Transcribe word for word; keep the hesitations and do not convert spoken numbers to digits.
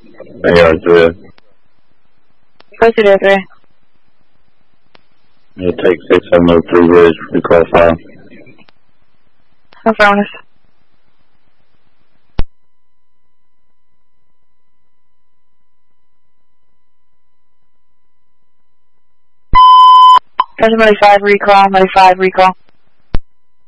A R three. Proceed to three. You take six seven oh three bridge, recall file. Affirmative. Presently five recall, five recall.